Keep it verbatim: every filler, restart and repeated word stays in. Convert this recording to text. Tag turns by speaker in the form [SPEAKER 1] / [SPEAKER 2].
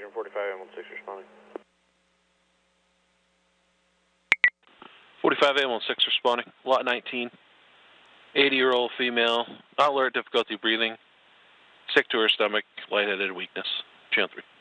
[SPEAKER 1] Roger, forty-five A one six responding.
[SPEAKER 2] forty-five A one six responding. Lot nineteen. eighty-year-old female, not alert, difficulty breathing, sick to her stomach, lightheaded, weakness. Channel three.